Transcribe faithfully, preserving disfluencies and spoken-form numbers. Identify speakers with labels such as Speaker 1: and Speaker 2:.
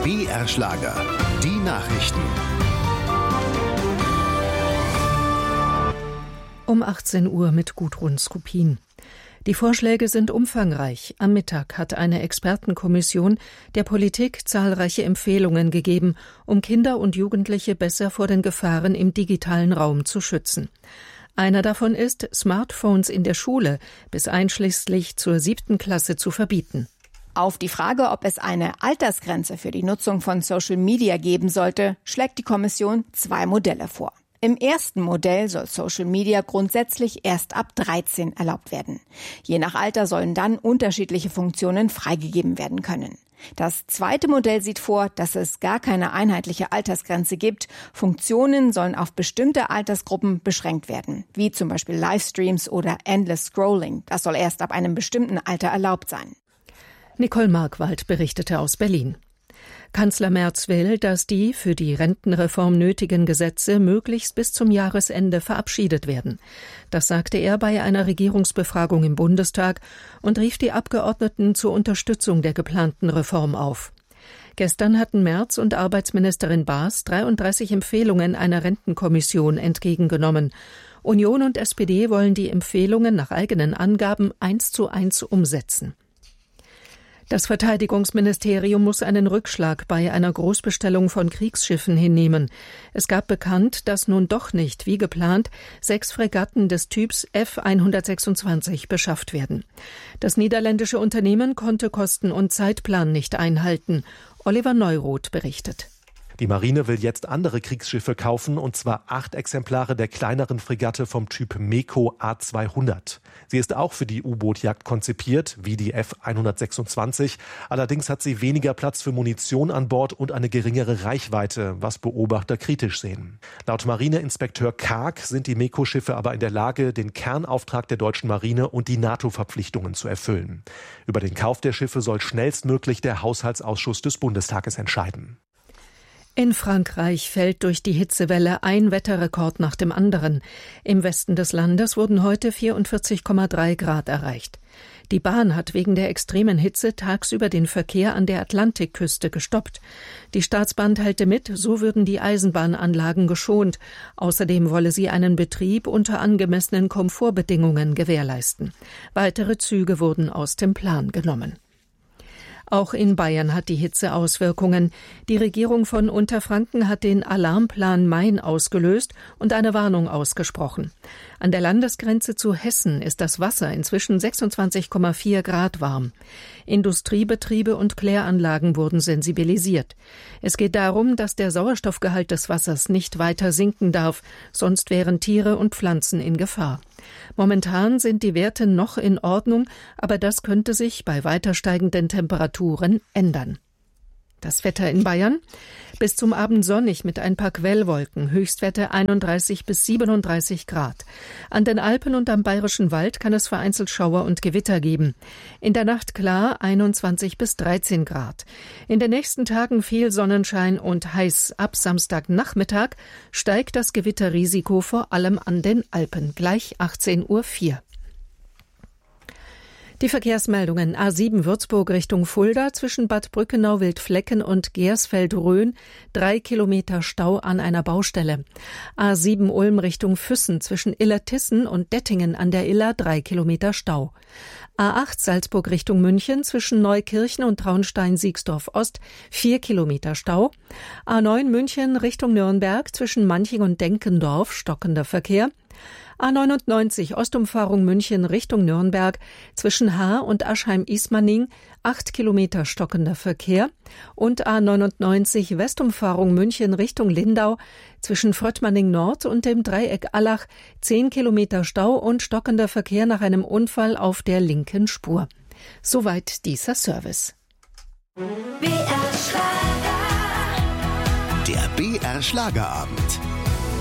Speaker 1: B R Schlager, die Nachrichten.
Speaker 2: Um achtzehn Uhr mit Gudrun Skupin. Die Vorschläge sind umfangreich. Am Mittag hat eine Expertenkommission der Politik zahlreiche Empfehlungen gegeben, um Kinder und Jugendliche besser vor den Gefahren im digitalen Raum zu schützen. Einer davon ist, Smartphones in der Schule bis einschließlich zur siebten Klasse zu verbieten.
Speaker 3: Auf die Frage, ob es eine Altersgrenze für die Nutzung von Social Media geben sollte, schlägt die Kommission zwei Modelle vor. Im ersten Modell soll Social Media grundsätzlich erst ab dreizehn erlaubt werden. Je nach Alter sollen dann unterschiedliche Funktionen freigegeben werden können. Das zweite Modell sieht vor, dass es gar keine einheitliche Altersgrenze gibt. Funktionen sollen auf bestimmte Altersgruppen beschränkt werden, wie zum Beispiel Livestreams oder Endless Scrolling. Das soll erst ab einem bestimmten Alter erlaubt sein.
Speaker 2: Nicole Markwald berichtete aus Berlin. Kanzler Merz will, dass die für die Rentenreform nötigen Gesetze möglichst bis zum Jahresende verabschiedet werden. Das sagte er bei einer Regierungsbefragung im Bundestag und rief die Abgeordneten zur Unterstützung der geplanten Reform auf. Gestern hatten Merz und Arbeitsministerin Baas dreiunddreißig Empfehlungen einer Rentenkommission entgegengenommen. Union und S P D wollen die Empfehlungen nach eigenen Angaben eins zu eins umsetzen. Das Verteidigungsministerium muss einen Rückschlag bei einer Großbestellung von Kriegsschiffen hinnehmen. Es gab bekannt, dass nun doch nicht, wie geplant, sechs Fregatten des Typs F hundertsechsundzwanzig beschafft werden. Das niederländische Unternehmen konnte Kosten- und Zeitplan nicht einhalten. Oliver Neuroth berichtet.
Speaker 4: Die Marine will jetzt andere Kriegsschiffe kaufen, und zwar acht Exemplare der kleineren Fregatte vom Typ MEKO A zweihundert. Sie ist auch für die U-Boot-Jagd konzipiert, wie die F hundertsechsundzwanzig. Allerdings hat sie weniger Platz für Munition an Bord und eine geringere Reichweite, was Beobachter kritisch sehen. Laut Marineinspekteur Karg sind die MEKO-Schiffe aber in der Lage, den Kernauftrag der deutschen Marine und die NATO-Verpflichtungen zu erfüllen. Über den Kauf der Schiffe soll schnellstmöglich der Haushaltsausschuss des Bundestages entscheiden.
Speaker 2: In Frankreich fällt durch die Hitzewelle ein Wetterrekord nach dem anderen. Im Westen des Landes wurden heute vierundvierzig Komma drei Grad erreicht. Die Bahn hat wegen der extremen Hitze tagsüber den Verkehr an der Atlantikküste gestoppt. Die Staatsbahn teilte mit, so würden die Eisenbahnanlagen geschont. Außerdem wolle sie einen Betrieb unter angemessenen Komfortbedingungen gewährleisten. Weitere Züge wurden aus dem Plan genommen. Auch in Bayern hat die Hitze Auswirkungen. Die Regierung von Unterfranken hat den Alarmplan Main ausgelöst und eine Warnung ausgesprochen. An der Landesgrenze zu Hessen ist das Wasser inzwischen sechsundzwanzig Komma vier Grad warm. Industriebetriebe und Kläranlagen wurden sensibilisiert. Es geht darum, dass der Sauerstoffgehalt des Wassers nicht weiter sinken darf, sonst wären Tiere und Pflanzen in Gefahr. Momentan sind die Werte noch in Ordnung, aber das könnte sich bei weiter steigenden Temperaturen ändern. Das Wetter in Bayern: bis zum Abend sonnig mit ein paar Quellwolken, Höchstwerte einunddreißig bis siebenunddreißig Grad. An den Alpen und am Bayerischen Wald kann es vereinzelt Schauer und Gewitter geben. In der Nacht klar, einundzwanzig bis dreizehn Grad. In den nächsten Tagen viel Sonnenschein und heiß. Ab Samstagnachmittag steigt das Gewitterrisiko vor allem an den Alpen. Gleich achtzehn Uhr vier. Die Verkehrsmeldungen: A sieben Würzburg Richtung Fulda zwischen Bad Brückenau-Wildflecken und Gersfeld-Rhön, drei Kilometer Stau an einer Baustelle. A sieben Ulm Richtung Füssen zwischen Illertissen und Dettingen an der Iller, drei Kilometer Stau. A acht Salzburg Richtung München zwischen Neukirchen und Traunstein-Siegsdorf-Ost, vier Kilometer Stau. A neun München Richtung Nürnberg zwischen Manching und Denkendorf, stockender Verkehr. A neunundneunzig Ostumfahrung München Richtung Nürnberg zwischen Haar und Aschheim-Ismaning, acht Kilometer stockender Verkehr. Und A neunundneunzig Westumfahrung München Richtung Lindau zwischen Fröttmanning Nord und dem Dreieck Allach, zehn Kilometer Stau und stockender Verkehr nach einem Unfall auf der linken Spur. Soweit dieser Service.
Speaker 1: Der B R Schlagerabend.